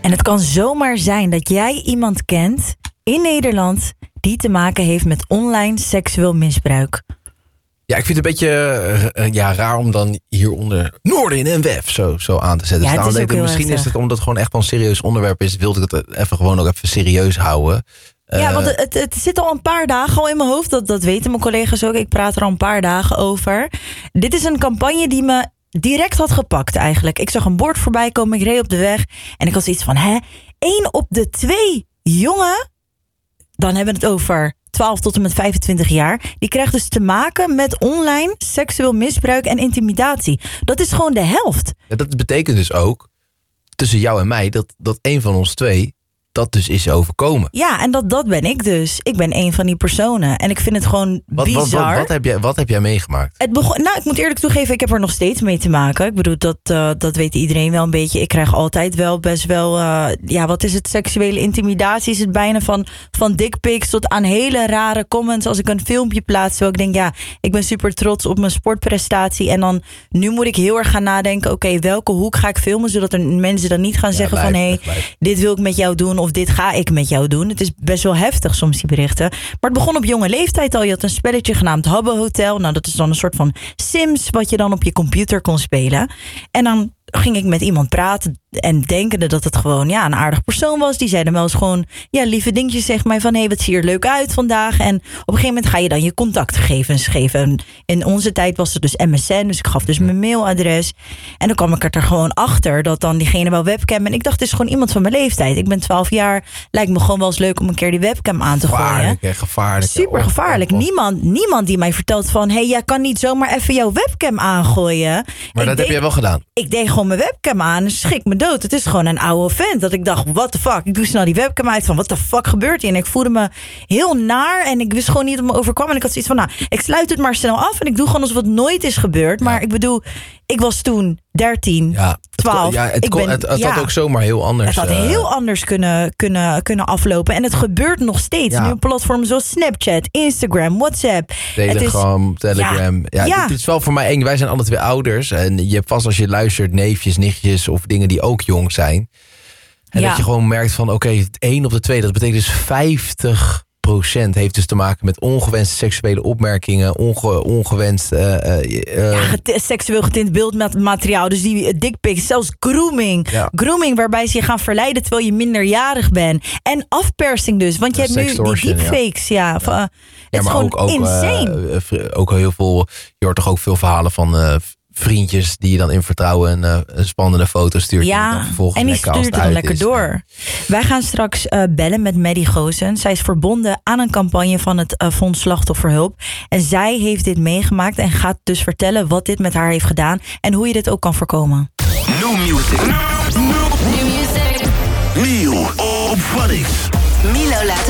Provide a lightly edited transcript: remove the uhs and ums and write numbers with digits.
En het kan zomaar zijn dat jij iemand kent in Nederland die te maken heeft met online seksueel misbruik. Ja, ik vind het een beetje raar om dan hieronder Noordin en WEF zo aan te zetten. Ja, Dus misschien is het omdat het gewoon echt wel een serieus onderwerp is. Wilde ik het gewoon ook even serieus houden. Ja, want het zit al een paar dagen al in mijn hoofd. Dat weten mijn collega's ook. Ik praat er al een paar dagen over. Dit is een campagne die me direct had gepakt eigenlijk. Ik zag een bord voorbij komen. Ik reed op de weg. En ik was iets van, 1 op de 2 jongen, dan hebben we het over 12 tot en met 25 jaar... die krijgt dus te maken met online seksueel misbruik en intimidatie. Dat is gewoon de helft. Ja, dat betekent dus ook, tussen jou en mij, dat een van ons twee dat dus is overkomen. Ja, en dat ben ik dus. Ik ben een van die personen. En ik vind het gewoon bizar. Wat heb jij meegemaakt? Ik moet eerlijk toegeven, ik heb er nog steeds mee te maken. Ik bedoel, dat weet iedereen wel een beetje. Ik krijg altijd wel best wel... wat is het? Seksuele intimidatie is het bijna van dickpics tot aan hele rare comments. Als ik een filmpje plaats, zo ik denk, ik ben super trots op mijn sportprestatie. En dan, nu moet ik heel erg gaan nadenken, oké, welke hoek ga ik filmen? Zodat er mensen dan niet gaan zeggen van, dit wil ik met jou doen. Of dit ga ik met jou doen. Het is best wel heftig soms, die berichten. Maar het begon op jonge leeftijd al. Je had een spelletje genaamd Habbo Hotel. Nou, dat is dan een soort van Sims wat je dan op je computer kon spelen. En dan ging ik met iemand praten en denkende dat het gewoon een aardig persoon was. Die zei dan wel eens gewoon, lieve dingetjes, zeg maar van, wat zie je er leuk uit vandaag. En op een gegeven moment ga je dan je contactgegevens geven. En in onze tijd was het dus MSN, dus ik gaf dus mijn mailadres. En dan kwam ik er gewoon achter dat dan diegene wel webcam. En ik dacht, het is gewoon iemand van mijn leeftijd. Ik ben 12 jaar, lijkt me gewoon wel eens leuk om een keer die webcam aan te gooien. Gevaarlijk. Super gevaarlijk. Niemand die mij vertelt van, jij kan niet zomaar even jouw webcam aangooien. Maar dat heb jij wel gedaan. Ik deed gewoon mijn webcam aan en schrik me dood. Het is gewoon een oude vent. Dat ik dacht, what the fuck? Ik doe snel die webcam uit van, what the fuck gebeurt hier? En ik voelde me heel naar en ik wist gewoon niet wat me overkwam. En ik had zoiets van, ik sluit het maar snel af en ik doe gewoon alsof het nooit is gebeurd. Maar ik bedoel, ik was toen 13, 12. Het had ook zomaar heel anders. Het had heel anders kunnen aflopen. En het gebeurt nog steeds. Nu op platformen zoals Snapchat, Instagram, WhatsApp. Telegram. Het is wel voor mij eng. Wij zijn alle twee ouders. En je hebt vast, als je luistert, neefjes, nichtjes of dingen die ook jong zijn. En dat je gewoon merkt van, 1 op de 2, dat betekent dus 50% heeft dus te maken met ongewenste seksuele opmerkingen, ongewenst seksueel getint beeldmateriaal. Dus die dickpics, zelfs grooming. Ja. Grooming waarbij ze je gaan verleiden terwijl je minderjarig bent. En afpersing dus, want je hebt nu die deepfakes. Het is gewoon ook insane. Ook heel veel, je hoort toch ook veel verhalen van vriendjes die je dan in vertrouwen een spannende foto stuurt. Ja, en die stuurt het dan lekker door. Wij gaan straks bellen met Maddie Goosen. Zij is verbonden aan een campagne van het Fonds Slachtofferhulp. En zij heeft dit meegemaakt en gaat dus vertellen wat dit met haar heeft gedaan en hoe je dit ook kan voorkomen. New music. New music. Nieuw op Phonics. Milo laat